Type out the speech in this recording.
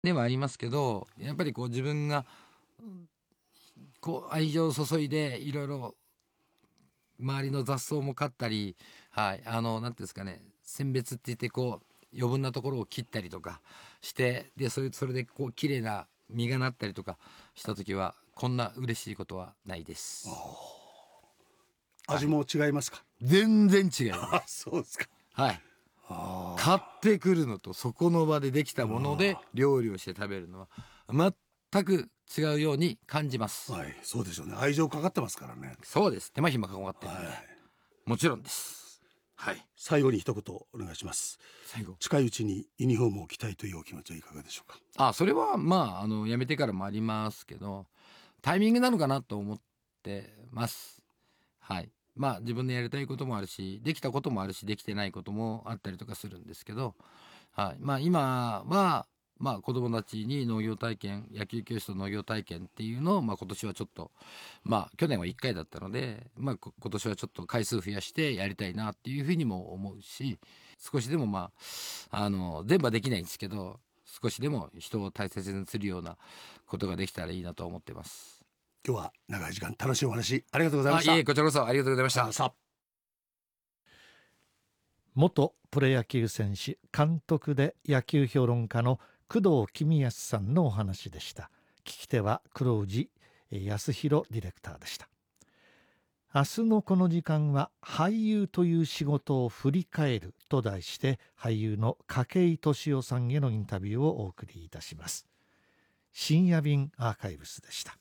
ではありますけど、やっぱりこう自分がこう愛情を注いでいろいろ周りの雑草も刈ったり、はい、なんていうんですかね、選別って言ってこう余分なところを切ったりとかして、でそれでこう綺麗な実がなったりとかした時はこんな嬉しいことはないです。 味も違いますか？ 全然違いまあ、 す。 そうですか。 はい。買ってくるのとそこの場でできたもので料理をして食べるのは全く違うように感じます。 はい、そうでしょうね。愛情かかってますからね。 そうです。手間暇かかってるんで、 はい。 もちろんです。はい。 最後に一言お願いします。 最後。 近いうちにユニフォームを着たいというお気持ちはいかがでしょうか？ それは辞めてからもありますけど、タイミングなのかなと思ってます。はい。自分でやりたいこともあるし、できたこともあるし、できてないこともあったりとかするんですけど、はい。今は、子供たちに農業体験、野球教室と農業体験っていうのを、今年はちょっと、去年は1回だったので、今年はちょっと回数増やしてやりたいなっていうふうにも思うし、少しでも全部はできないんですけど、少しでも人を大切にするようなことができたらいいなと思ってます。 今日は長い時間楽しいお話ありがとうございました。 いえ、こちらこそありがとうございました。 さあ、 元プロ野球選手監督で野球評論家の工藤公康さんのお話でした。聞き手は黒氏康弘ディレクターでした。明日のこの時間は俳優という仕事を振り返ると題して、俳優の筧利夫さんへのインタビューをお送りいたします。深夜便アーカイブスでした。